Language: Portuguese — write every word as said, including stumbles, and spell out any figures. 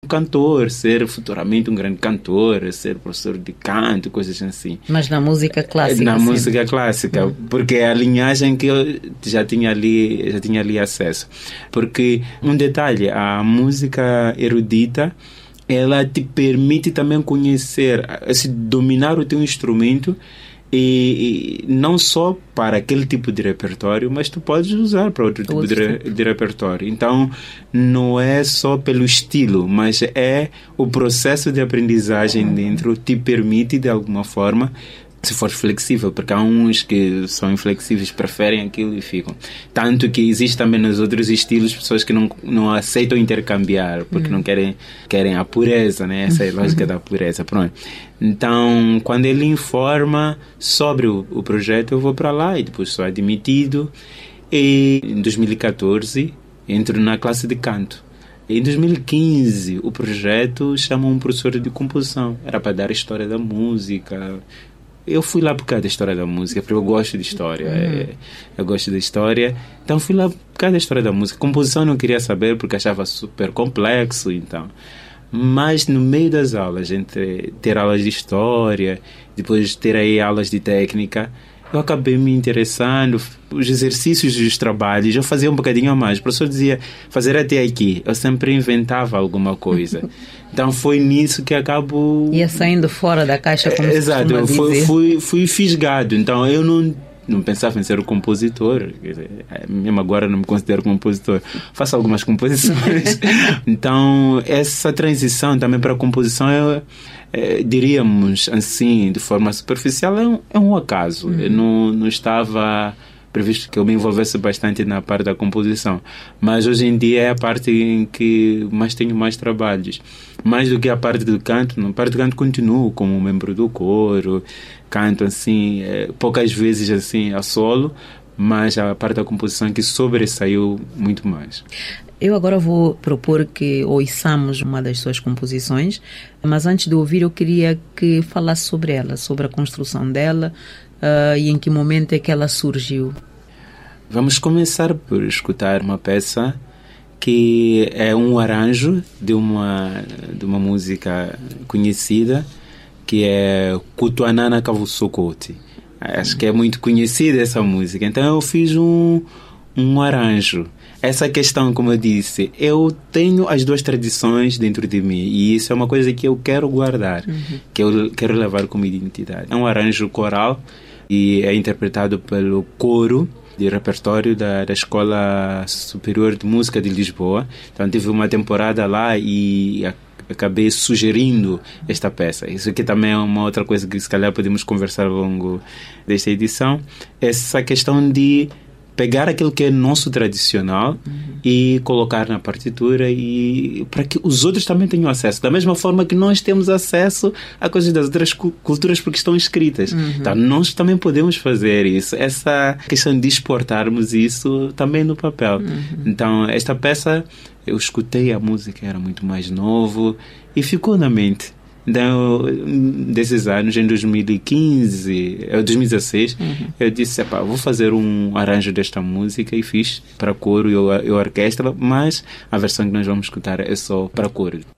cantor, ser futuramente um grande cantor, ser professor de canto, coisas assim. Mas na música clássica? Na sempre. música clássica, hum. porque é a linhagem que eu já tinha ali, já tinha ali acesso. Porque, um detalhe, a música erudita, ela te permite também conhecer, assim, dominar o teu instrumento, e, e não só para aquele tipo de repertório, mas tu podes usar para outro tipo, outro de, tipo de repertório. Então, não é só pelo estilo, mas é o processo de aprendizagem dentro te permite, de alguma forma, se for flexível, porque há uns que são inflexíveis, preferem aquilo e ficam. Tanto que existe também nos outros estilos pessoas que não, não aceitam intercambiar, porque uhum. não querem, querem a pureza, né? Essa é a lógica da pureza. Pronto. Então, quando ele informa sobre o, o projeto, eu vou para lá e depois sou admitido. E em dois mil e catorze, entro na classe de canto. Em dois mil e quinze, o projeto chamou um professor de composição. Era para dar a história da música. Eu fui lá por causa da história da música, porque eu gosto de história. Uhum. Eu gosto de história. Então, fui lá por causa da história da música. Composição eu não queria saber, porque achava super complexo, então. Mas, no meio das aulas, entre ter aulas de história, depois ter aí aulas de técnica, eu acabei me interessando. Os exercícios dos trabalhos eu fazia um bocadinho a mais. O professor dizia fazer até aqui, eu sempre inventava alguma coisa. Então foi nisso que acabo ia saindo fora da caixa, como se exato, eu fui, fui, fui fisgado. Então eu não não pensava em ser um compositor, mesmo agora não me considero compositor, faço algumas composições. Então essa transição também para a composição é, é, diríamos assim, de forma superficial, é um, é um acaso. Uhum. Eu não, não estava previsto que eu me envolvesse bastante na parte da composição, mas hoje em dia é a parte em que mais tenho mais trabalhos, mais do que a parte do canto. Na parte do canto continuo como membro do coro, canto assim, é, poucas vezes assim a solo, mas a parte da composição que sobressaiu muito mais. Eu agora vou propor que ouçamos uma das suas composições, mas antes de ouvir eu queria que falasse sobre ela, sobre a construção dela, uh, e em que momento é que ela surgiu. Vamos começar por escutar uma peça que é um arranjo de uma, de uma música conhecida, que é Kutuanana Kavusokoti. Acho que é muito conhecida essa música. Então eu fiz um, um arranjo. Essa questão, como eu disse, eu tenho as duas tradições dentro de mim e isso é uma coisa que eu quero guardar, uhum. que eu quero levar como identidade. É um arranjo coral e é interpretado pelo coro de repertório da, da Escola Superior de Música de Lisboa. Então tive uma temporada lá e a, acabei sugerindo esta peça. Isso aqui também é uma outra coisa que se calhar podemos conversar ao longo desta edição. Essa questão de pegar aquilo que é nosso tradicional uhum. e colocar na partitura e para que os outros também tenham acesso. Da mesma forma que nós temos acesso a coisas das outras culturas porque estão escritas. Uhum. Então, nós também podemos fazer isso. Essa questão de exportarmos isso também no papel. Uhum. Então, esta peça, eu escutei a música, era muito mais novo e ficou na mente. Então, desses anos, em dois mil e quinze, dois mil e dezesseis, uhum. eu disse, epá, vou fazer um arranjo desta música e fiz para coro e, e orquestra, mas a versão que nós vamos escutar é só para coro.